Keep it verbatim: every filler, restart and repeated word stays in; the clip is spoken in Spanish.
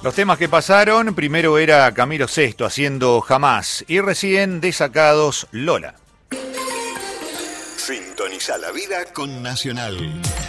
Los temas que pasaron, primero era Camilo Sesto haciendo Jamás y recién Desacados Lola. Sintoniza la vida con Nacional.